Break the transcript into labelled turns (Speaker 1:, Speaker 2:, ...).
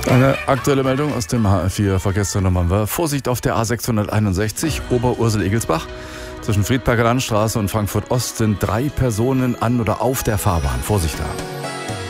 Speaker 1: Eine aktuelle Meldung aus dem HR4 Verkehrsnummer. Vorsicht auf der A661 Oberursel-Egelsbach. Zwischen Friedberger Landstraße und Frankfurt Ost sind 3 Personen an oder auf der Fahrbahn. Vorsicht da.